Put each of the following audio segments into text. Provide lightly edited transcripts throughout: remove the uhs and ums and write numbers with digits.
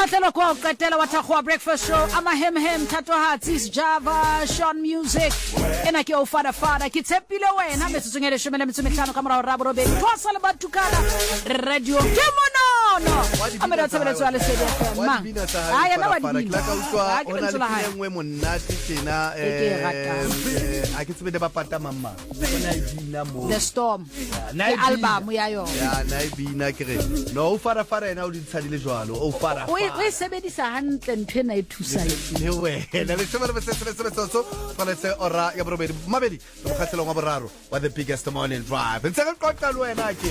Matlelo kwa qetela wa Thakgoa breakfast show ama hem Thatohatsi Java Sean Music ena ke o fada ke tshepile wena metsutsungele 15 ka mora rabo robedi tlosa le batukana radio ke monono amela tsebetso ale sebe ma aya na wadini la ka utlwa ona le engwe monate tena a ke tsebele ba pata mamma bona ibina mo The Storm ke album ya yo ya na ibina kere no o fara ena o di tshadile jwalo o fara we sebedisa hantle nthena e thusa le wena le tsebele so fana se ora ya borobedi mabedi mo khatselo ngwa boraro wa the biggest morning drive ntse ka qoqa le wena ke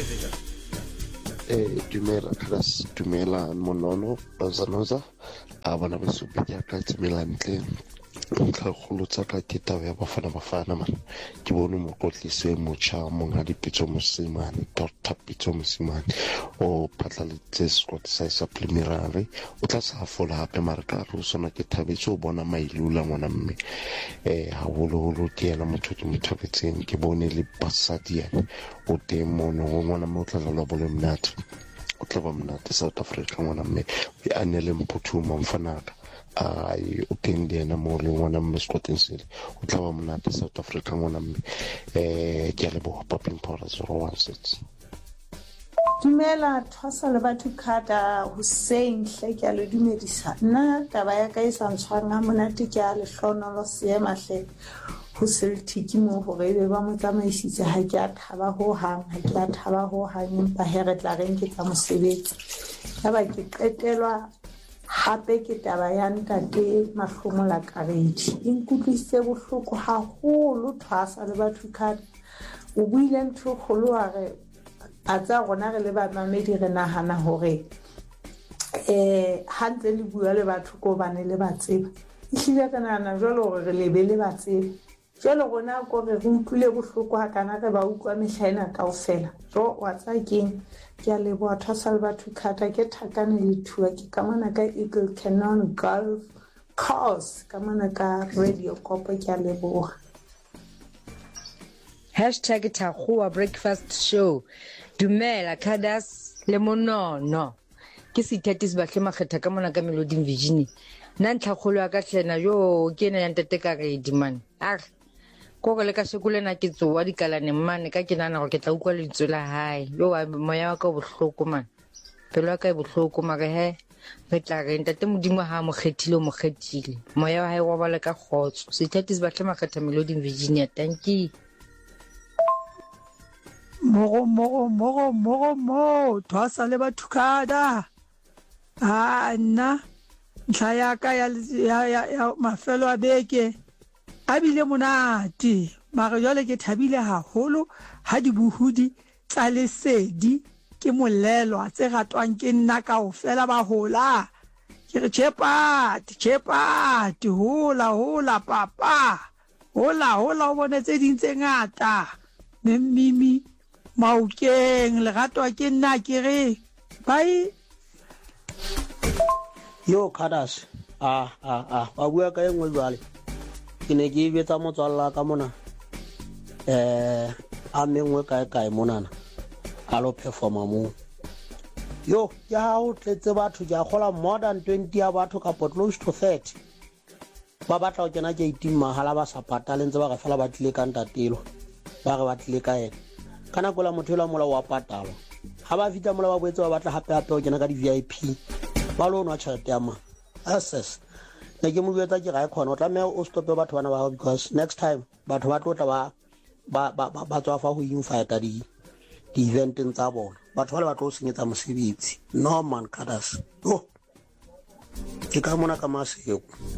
dumela monono bazanoza abana ba supe ya ka tsimela ntle ntlha kholo tsa ka ke taba ya bafana man ke bone mo kotlise mo cha mo nga dipitso mosimane Dr. Pitso Mosimane o patlaletse squad sa supplementary o tla sa fola hape marka ro sona ke thabetso o bona mailula ngwana mme ha bolo ke ena motho ke mothabetseng ke bone le basadi ene o temo no ngwana mo tla la bolo mnate o tla ba mnate South Africa ngwana mme e anele mphuthuma mfanaka ai utendena mo le ngwana mme Scotland o tla ba monate South Africa ngwana mme ke le bo popping powder 016 Dumela thosa le batho khata Hussein hle ke le dumedisa nna taba ya ka isa ntshwanga monate ke a le hlonolo seema hle ho Celtic mo hore be ba mo tsamaisitse ha ke a thaba ho hang empa here tla reng ke tsa mosebetsi ya ba ke qetelwa hape ke taba ya ntate Mahlomola Karedi inkutlwise bohloko haholo thwasa le batho khata o buile ntho kholo are a tsa gona re le ba mamedi re nahana hore hantle le bua le batho ko bane le batseba ehlile ka nana jalo gore re lebele batseba jalo gona go re utlwile bohloko ha kana re ba utlwa mehlaena kaofela jo wa tsa keng ke a le bua thwasa le batho khata ke thakane le thua ke kamana ka Eagle Cannon Golf Course kamana ka radio kopo ke a le bua #Thakgoa breakfast show dumela Kadas le monono ke sithatis ba hle makgetha ka mona ka Melody Virginia nna ntlhakgolo ya ka tlhena yo ke ena ya ntate Karedi man ko le ka sekole na ke tsoa dikalane mmane ka ke nana go ke tla ukwa le ditsela hae yo moya wa ka bohloko man pelo ya ka e bohloko mara re tla re ntate modimo ha mo kgethile moya wa hae wa ba le ka khotso sithatis ba hle makgetha Melody Virginia thank you Moro thwasa le bathukada nna ntlha ya ka ya mafelo a beke a bile monate mara jwale ke thabile haholo ha dibuhudi tsa lesedi ke molelwa tse ratwang ke nna kaofela ba hola ke re chepati hola papa hola o bone tse ding tse ngata mmimi maukeng le ratwa ke nna ke re bye yo Kadas wa bua ka engwe jwale ke ne ke betsa motswalla ka mona a mengwe kae monana a lo performa mo yo ya o tletse batho ja gola more than 20 ya batho ka close to 30 ba batla o kena ke 18 mahala ba sa patale ntse ba ga fela ba tlile ka ntatelo ba re ba tlile ka ena kana gola motho la mola wa patalo ha ba fita mola ba boetse ba batla hape o kena ka di VIP ba lo nwa chat ya ma access ne ke mo buetsa ke ga khona o tla me o stope batho bana ba because next time batho ba tlotla ba tswa fa go invite di event tsa bona batho ba tlo senyetsa mosebetsi no man Kadas ke ka mona ka maseko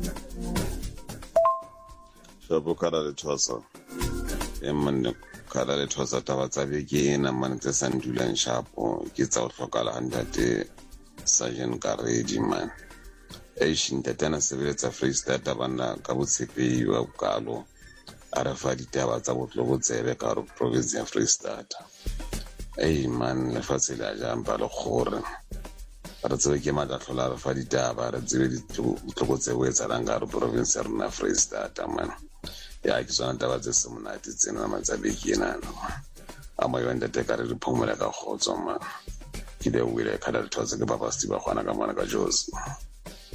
Shabo kada le thosa emane kada le thosa taba tsa beke ena man tse sandulang shapo ke tsa o hlokala handate Sergeant Karedi man ntatana sebeletsa Free State bana ka botshepehi wa bokalo a re fa ditaba tsa botlobotsebe ka ro province ya Free State man le fatshe la jamba le gore re tsebe ke matahlola re fa ditaba re tsebe ditlobotsebe tsa langa ro province ya rona Free State man ya ke tsona taba tse semonate tsena matsabe ke nana ama yo ntate ka re phomela ka khotso man ke lebohile kgada le thosa ke papa Steve gwana ka mona ka Josi